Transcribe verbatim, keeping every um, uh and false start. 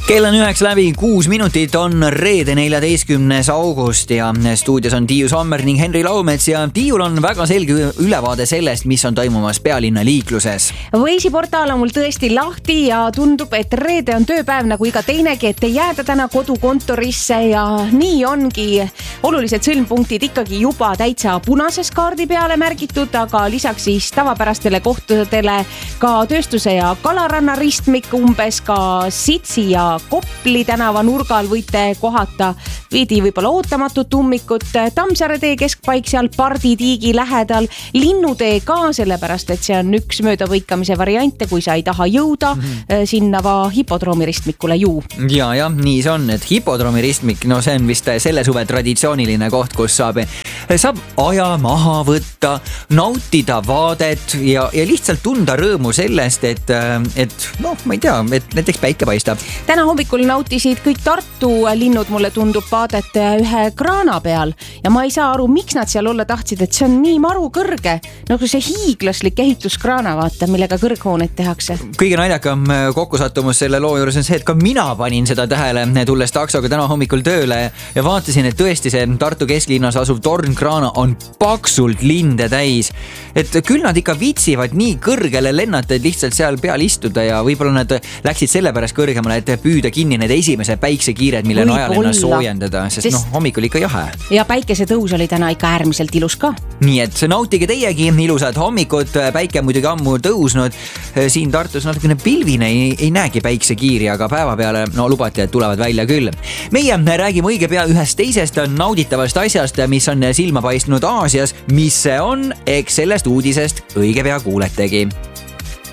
kell on üheks läbi kuus minutit, on reede neljateistkümnes august ja stuudios on Tiiu Sommer ning Henri Laumets ja Tiiul on väga selge ülevaade sellest, mis on toimumas pealinna liikluses. Võisi portaal on mul tõesti lahti ja tundub, et reede on tööpäev nagu iga teinegi, et ei jääda täna kodukontorisse ja nii ongi olulised sõlmpunktid ikkagi juba täitsa punases kaardi peale märgitud, aga lisaks siis tavapärastele kohtadele ka Tööstuse ja Kalaranna ristmik, umbes ka Sitsi ja Kopli tänava nurgal võite kohata veidi võib-olla ootamatut ummikut, Tammsaare tee keskpaik seal Parditiigi lähedal, Linnutee ka, sellepärast et see on üks möödavõikamise variante, kui sa ei taha jõuda mm-hmm. sinna va hipodroomi ristmikule ju. Ja, ja nii see on, et hipodroomi ristmik, no see on vist selle suve traditsiooniline koht, kus saab, saab aja maha võtta, nautida vaadet ja, ja lihtsalt tunda rõõmu sellest, et, et noh, ma ei tea, et näiteks päike paistab. Täna hommikul nautisid kõik Tartu linnud, mulle tundub, vaadet ühe kraana peal ja ma ei saa aru, miks nad seal olla tahtsid, et see on nii maru kõrge, nagu see hiiglaslik ehituskraana, vaata, millega kõrghooneid tehakse. Kõige naljakam kokkusattumus selle loo juures on see, et ka mina panin seda tähele, tulles taksoga täna hommikul tööle ja vaatasin, et tõesti see Tartu kesklinnas asuv tornkraana on paksult linde täis. Et küll nad ikka vitsivad nii kõrgele lennata, et lihtsalt seal peal istuda ja võib-olla nad läksid sellepärast kõrgemale, et püüda kinni need esimese päiksekiired, mille najalenna soojendada, sest, sest noh, hommikul ikka jahe. Ja päikese tõus oli täna ikka äärmiselt ilus ka. Nii et nautige teiegi ilusad hommikut, päike muidugi ammu tõusnud. Siin Tartus natukene pilvine, ei, ei näegi päiksekiiri, aga päeva peale no, lubati, et tulevad välja küll. Meie räägime õige pea ühest teisest nauditavast asjast, mis on silma paistnud Aasias. Mis see on? Eks sellest uudisest õige pea kuuletegi.